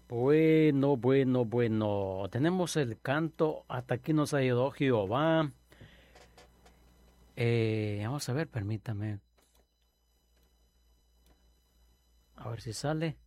Bueno, bueno, bueno. Tenemos el canto. Hasta aquí nos ha ayudado Jehová. Vamos a ver, permítame. A ver si sale.